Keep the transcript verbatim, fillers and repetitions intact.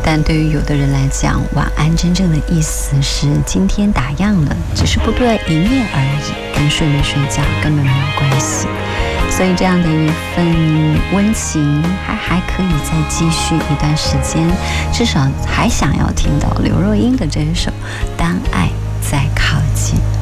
但对于有的人来讲，晚安真正的意思是今天打烊了，只是不对一面而已，跟睡没睡觉根本没有关系。所以这样的一份温情还还可以再继续一段时间，至少还想要听到刘若英的这一首《当爱在靠近》。